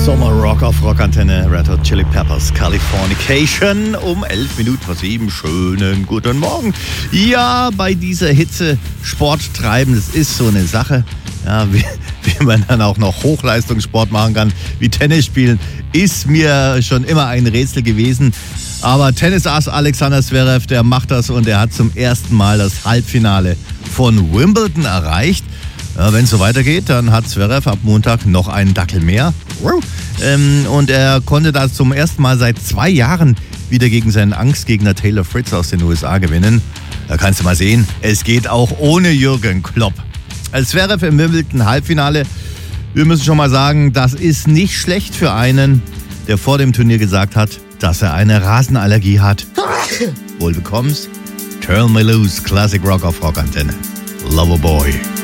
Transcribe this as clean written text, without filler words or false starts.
Sommerrock auf Rockantenne, Red Hot Chili Peppers, Californication, um 11:07. Schönen guten Morgen. Ja, bei dieser Hitze Sport treiben, das ist so eine Sache. Ja, wie man dann auch noch Hochleistungssport machen kann, wie Tennis spielen, ist mir schon immer ein Rätsel gewesen. Aber Tennisass Alexander Zverev, der macht das und er hat zum ersten Mal das Halbfinale von Wimbledon erreicht. Wenn es so weitergeht, dann hat Zverev ab Montag noch einen Dackel mehr. Und er konnte da zum ersten Mal seit 2 Jahren wieder gegen seinen Angstgegner Taylor Fritz aus den USA gewinnen. Da kannst du mal sehen, es geht auch ohne Jürgen Klopp. Als Zverev im Wimbledon Halbfinale, wir müssen schon mal sagen, das ist nicht schlecht für einen, der vor dem Turnier gesagt hat, dass er eine Rasenallergie hat. Wohl bekommst, Turn Me Loose, Classic Rock auf Rockantenne. Loverboy.